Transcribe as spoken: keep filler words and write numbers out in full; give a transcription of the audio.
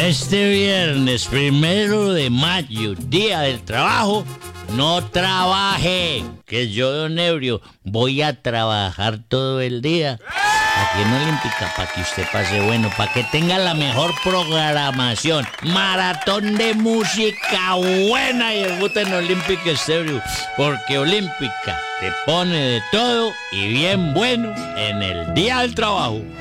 Este viernes primero de mayo, día del trabajo, no trabaje, que yo, don Ebrio, voy a trabajar todo el día aquí en Olímpica para que usted pase bueno, para que tenga la mejor programación, maratón de música buena y el en Olímpica Estéreo, porque Olímpica te pone de todo y bien bueno en el día del trabajo.